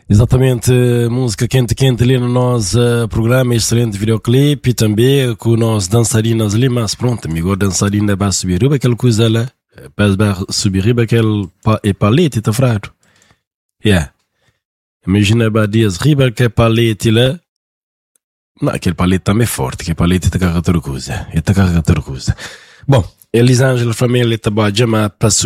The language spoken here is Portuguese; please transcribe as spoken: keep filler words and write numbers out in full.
Exatamente, música quente quente ali no nosso uh, programa, excelente videoclipe e também com nós dançarinas ali, mas pronto, amigo, dançarina vai subir riba, aquela coisa lá, vai subir riba, aquele pa, é palete, tá fraco. Yeah. Imagina ba dias riba que palete lá, não, aquele palete também é forte, aquele palete tá carregando outra coisa, tá carregando outra coisa. Bom, Elisângela família tá boa, já para